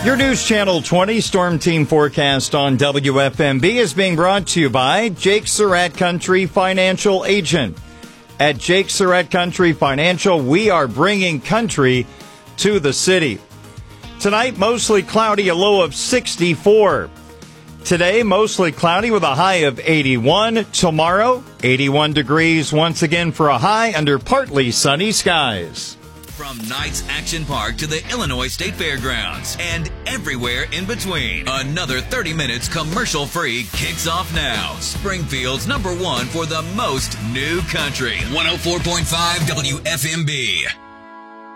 Your News Channel 20 Storm Team forecast on WFMB is being brought to you by Jake Surratt Country Financial Agent. At Jake Surratt Country Financial, we are bringing country to the city. Tonight, mostly cloudy, a low of 64. Today, mostly cloudy with a high of 81. Tomorrow, 81 degrees once again for a high under partly sunny skies. From Knights Action Park to the Illinois State Fairgrounds and everywhere in between, another 30 minutes commercial-free kicks off now. Springfield's #1 for the most new country. 104.5 WFMB.